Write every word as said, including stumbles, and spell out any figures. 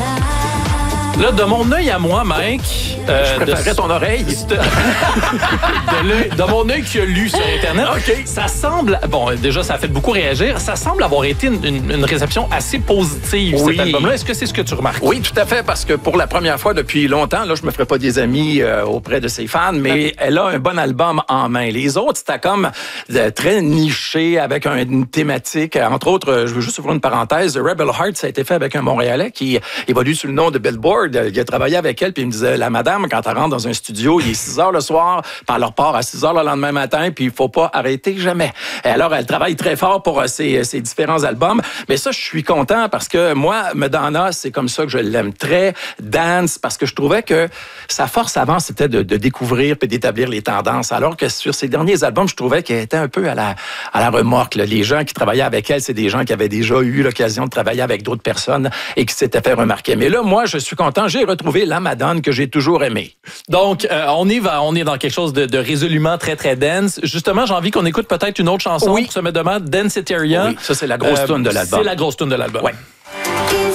Là, de mon œil à moi, Mike... Euh, je préférerais de, ton oreille. De, de, de mon œil qui a lu sur Internet, okay. Ça semble... Bon, déjà, ça a fait beaucoup réagir. Ça semble avoir été une, une, une réception assez positive, oui. cet album-là. Est-ce que c'est ce que tu remarques? Oui, tout à fait, parce que pour la première fois depuis longtemps, là, je me ferai pas des amis euh, auprès de ses fans, mais okay. elle a un bon album en main. Les autres, c'était comme euh, très niché, avec un, une thématique. Entre autres, je veux juste ouvrir une parenthèse, Rebel Heart, ça a été fait avec un Montréalais qui évolue sous le nom de Billboard. Il a travaillé avec elle, puis il me disait, la madame, quand elle rentre dans un studio, il est six heures le soir, puis elle repart à six heures le lendemain matin, puis il faut pas arrêter jamais. Et alors, elle travaille très fort pour ses, ses différents albums. Mais ça, je suis content parce que moi, Madonna, c'est comme ça que je l'aime. Très dance, parce que je trouvais que sa force avant, c'était de, de découvrir puis d'établir les tendances. Alors que sur ses derniers albums, je trouvais qu'elle était un peu à la, à la remorque. Là. Les gens qui travaillaient avec elle, c'est des gens qui avaient déjà eu l'occasion de travailler avec d'autres personnes et qui s'étaient fait remarquer. Mais là, moi, je suis content. J'ai retrouvé la Madonna que j'ai toujours aimée. Donc, euh, on, est, on est dans quelque chose de, de résolument très, très dance. Justement, j'ai envie qu'on écoute peut-être une autre chanson oui. pour se mettre demain, Danceteria. Oui, ça, c'est la grosse euh, tune de l'album. C'est la grosse tune de l'album. Ouais.